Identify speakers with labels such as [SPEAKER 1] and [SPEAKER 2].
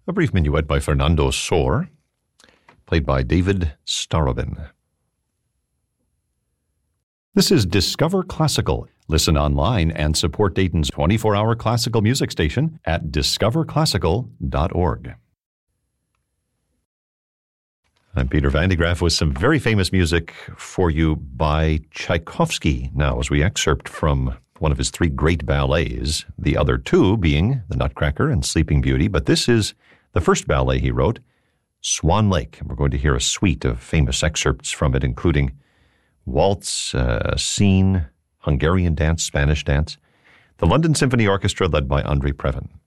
[SPEAKER 1] A brief minuet by Fernando Sor, played by David Starobin. This is Discover Classical. Listen online and support Dayton's 24-hour classical music station at discoverclassical.org. I'm Peter Van de Graaff with some very famous music for you by Tchaikovsky now, as we excerpt from one of his three great ballets, the other two being The Nutcracker and Sleeping Beauty, but this is the first ballet he wrote, Swan Lake. And we're going to hear a suite of famous excerpts from it, including waltz, scene, Hungarian dance, Spanish dance, the London Symphony Orchestra led by Andrei Previn.